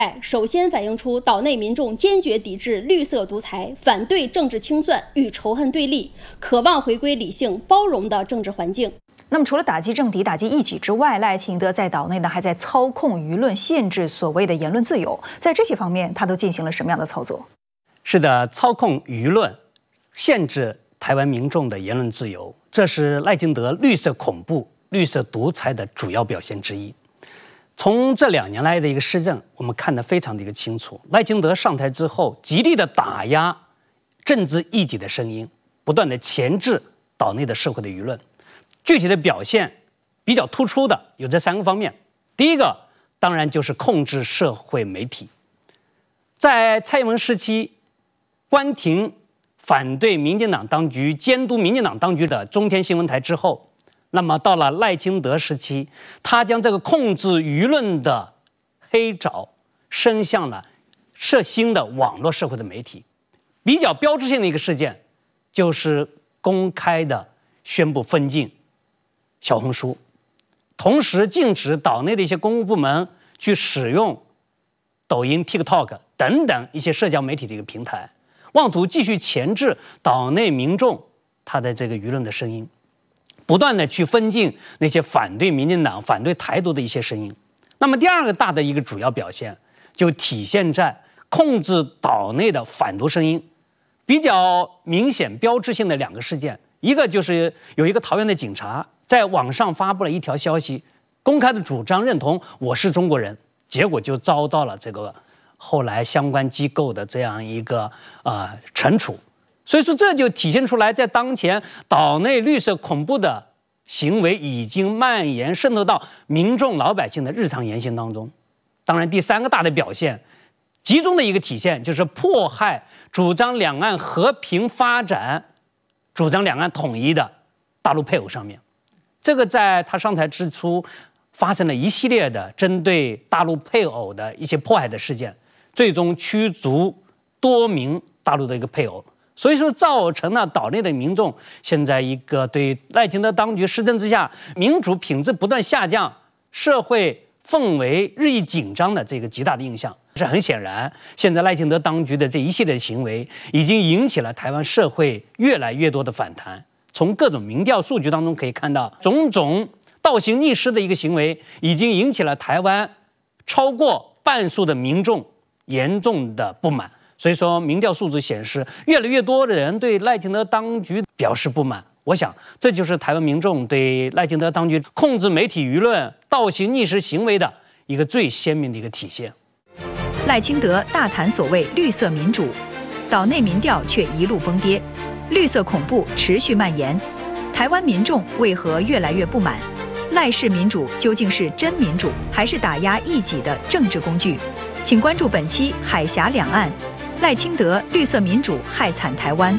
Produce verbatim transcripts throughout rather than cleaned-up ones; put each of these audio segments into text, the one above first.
首先反映出岛内民众坚决抵制绿色独裁，反对政治清算与仇恨对立，渴望回归理性包容的政治环境。 那么，除了打击政敌、打击异己之外，赖清德在岛内呢，还在操控舆论，限制所谓的言论自由。在这些方面，他都进行了什么样的操作？ 是的，操控舆论，限制台湾民众的言论自由，这是赖清德绿色恐怖、绿色独裁的主要表现之一。从这两年来的一个施政，我们看得非常的一个清楚。赖清德上台之后，极力的打压政治异己的声音，不断的钳制岛内的社会的舆论。具体的表现比较突出的有这三个方面。第一个，当然就是控制社会媒体。在蔡英文时期，关停反对民进党当局、监督民进党当局的中天新闻台之后，那么到了赖清德时期，他将这个控制舆论的黑爪伸向了涉新的网络社会的媒体。比较标志性的一个事件，就是公开的宣布封禁小红书，同时禁止岛内的一些公务部门去使用抖音、TikTok 等等一些社交媒体的一个平台，妄图继续钳制岛内民众他的这个舆论的声音，不断的去封禁那些反对民进党、反对台独的一些声音。那么第二个大的一个主要表现，就体现在控制岛内的反独声音。比较明显标志性的两个事件，一个就是有一个桃园的警察在网上发布了一条消息，公开的主张认同我是中国人，结果就遭到了这个后来相关机构的这样一个呃惩处。所以说这就体现出来，在当前岛内绿色恐怖的行为已经蔓延渗透到民众老百姓的日常言行当中。当然第三个大的表现，集中的一个体现，就是迫害主张两岸和平发展、主张两岸统一的大陆配偶上面。这个在他上台之初发生了一系列的针对大陆配偶的一些迫害的事件，最终驱逐多名大陆的一个配偶。所以说造成了岛内的民众现在一个对赖清德当局施政之下民主品质不断下降、社会氛围日益紧张的这个极大的印象。是很显然，现在赖清德当局的这一系列行为已经引起了台湾社会越来越多的反弹。从各种民调数据当中可以看到，种种倒行逆施的一个行为已经引起了台湾超过半数的民众严重的不满。所以说民调数字显示，越来越多的人对赖清德当局表示不满。我想这就是台湾民众对赖清德当局控制媒体舆论、倒行逆施行为的一个最鲜明的一个体现。 赖清德大谈所谓绿色民主，岛内民调却一路崩跌，绿色恐怖持续蔓延，台湾民众为何越来越不满？赖氏民主究竟是真民主，还是打压异己的政治工具？请关注本期海峡两岸，赖清德绿色民主害惨台湾。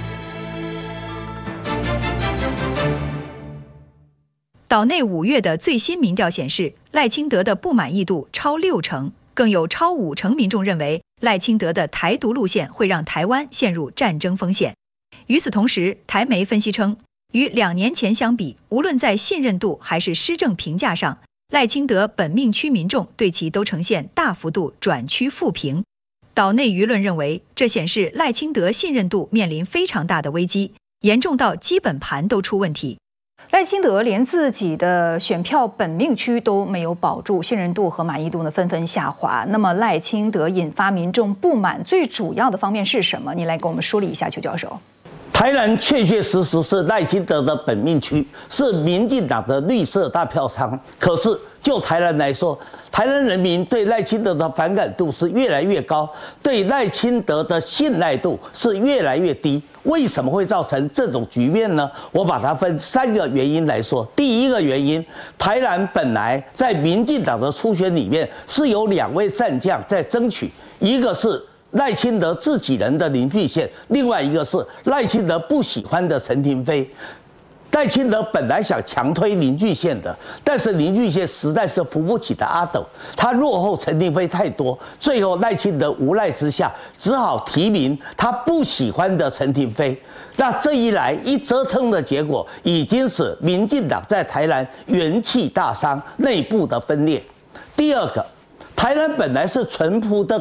岛内五月的最新民调显示，赖清德的不满意度超六成，更有超五成民众认为赖清德的台独路线会让台湾陷入战争风险。与此同时，台媒分析称，与两年前相比，无论在信任度还是施政评价上，赖清德本命区民众对其都呈现大幅度转趋负评。岛内舆论认为，这显示赖清德信任度面临非常大的危机，严重到基本盘都出问题。赖清德连自己的选票本命区都没有保住，信任度和满意度呢纷纷下滑。那么赖清德引发民众不满最主要的方面是什么？你来给我们梳理一下，邱教授。 台南确确实实是赖清德的本命区，是民进党的绿色大票仓。可是就台南来说，台南人民对赖清德的反感度是越来越高，对赖清德的信赖度是越来越低。为什么会造成这种局面呢？我把它分三个原因来说。第一个原因，台南本来在民进党的初选里面是有两位战将在争取，一个是赖清德自己人的林俊宪，另外一个是赖清德不喜欢的陈亭妃。赖清德本来想强推林俊宪的，但是林俊宪实在是扶不起的阿斗，他落后陈亭妃太多，最后赖清德无奈之下，只好提名他不喜欢的陈亭妃。那这一来一折腾的结果，已经使民进党在台南元气大伤，内部的分裂。第二个， 台南本来是淳朴的